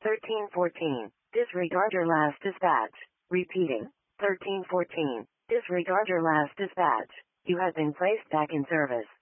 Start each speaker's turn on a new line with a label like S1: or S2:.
S1: 1314. Disregard your last dispatch. Repeating. 1314. Disregard your last dispatch. You have been placed back in service.